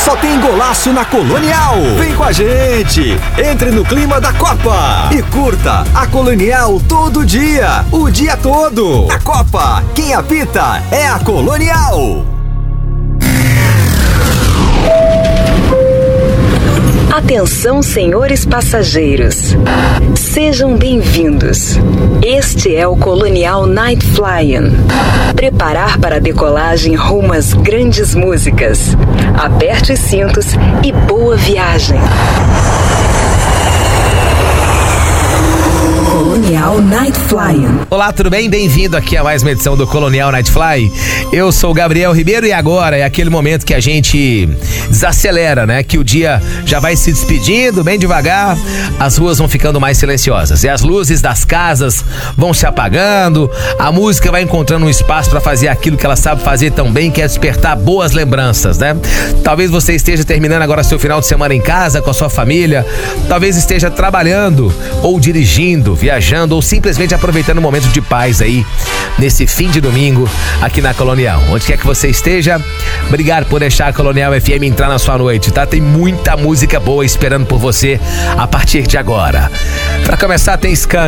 só tem golaço na Colonial. Vem com a gente, entre no clima da Copa e curta a Colonial todo dia, o dia todo. Na Copa, quem apita é a Colonial. Atenção, senhores passageiros. Sejam bem-vindos. Este é o Colonial Night Flying. Preparar para a decolagem rumo às grandes músicas. Aperte os cintos e boa viagem. Colonial Night Flying. Olá, tudo bem? Bem-vindo aqui a mais uma edição do Colonial Night Fly. Eu sou o Gabriel Ribeiro e agora é aquele momento que a gente desacelera, né? Que o dia já vai se despedindo bem devagar, as ruas vão ficando mais silenciosas e as luzes das casas vão se apagando, a música vai encontrando um espaço para fazer aquilo que ela sabe fazer tão bem, que é despertar boas lembranças, né? Talvez você esteja terminando agora seu final de semana em casa com a sua família, talvez esteja trabalhando ou dirigindo, viajando ou simplesmente aproveitando um momento de paz aí nesse fim de domingo aqui na Colonial. Onde quer que você esteja, obrigado por deixar a Colonial FM entrar na sua noite, tá? Tem muita música boa esperando por você a partir de agora. Pra começar tem Skank.